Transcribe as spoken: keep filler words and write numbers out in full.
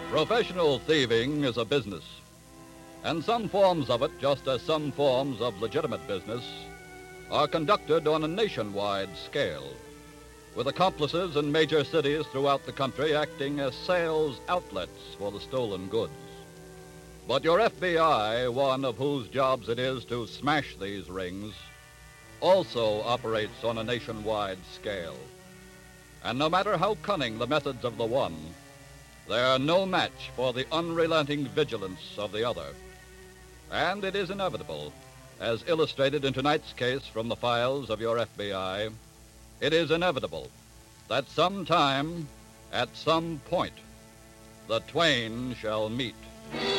Professional thieving is a business, and some forms of it, just as some forms of legitimate business, are conducted on a nationwide scale, with accomplices in major cities throughout the country acting as sales outlets for the stolen goods. But your F B I, one of whose jobs it is to smash these rings, also operates on a nationwide scale. And no matter how cunning the methods of the one, they are no match for the unrelenting vigilance of the other. And it is inevitable, as illustrated in tonight's case from the files of your F B I, it is inevitable that sometime, at some point, the twain shall meet.